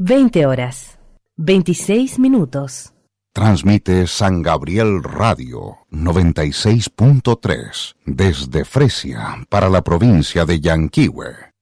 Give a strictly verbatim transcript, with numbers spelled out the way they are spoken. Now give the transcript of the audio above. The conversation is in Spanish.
veinte horas, veintiséis minutos. Transmite San Gabriel Radio noventa y seis punto tres desde Fresia para la provincia de Yanquihue.